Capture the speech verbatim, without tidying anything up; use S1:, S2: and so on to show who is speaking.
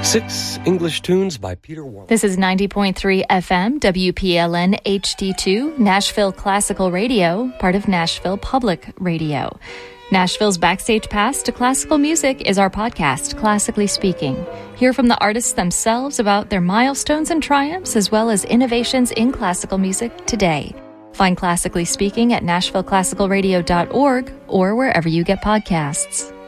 S1: Six English tunes by Peter Warlock.
S2: This is ninety point three F M, W P L N H D two, Nashville Classical Radio, part of Nashville Public Radio. Nashville's backstage pass to classical music is our podcast, Classically Speaking. Hear from the artists themselves about their milestones and triumphs, as well as innovations in classical music today. Find Classically Speaking at nashville classical radio dot org or wherever you get podcasts.